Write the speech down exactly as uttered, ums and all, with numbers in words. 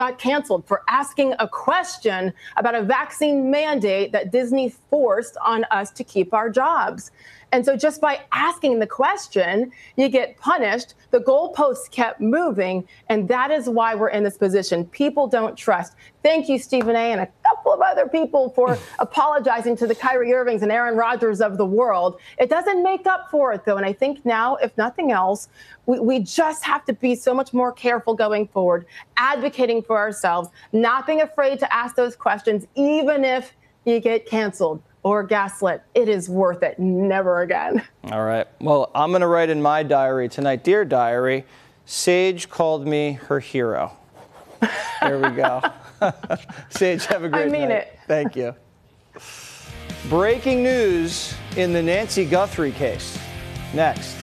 got canceled for asking a question about a vaccine mandate that Disney forced on us to keep our jobs. And so just by asking the question, you get punished. The goalposts kept moving, and that is why we're in this position. People don't trust. Thank you, Stephen A. and a couple of other people for apologizing to the Kyrie Irvings and Aaron Rodgers of the world. It doesn't make up for it, though, and I think now, if nothing else, we, we just have to be so much more careful going forward, advocating for ourselves, not being afraid to ask those questions, even if you get canceled or gaslit. It is worth it. Never again. All right. Well, I'm going to write in my diary tonight. Dear diary, Sage called me her hero. There we go. Sage, have a great night. I mean night. it. Thank you. Breaking news in the Nancy Guthrie case. Next.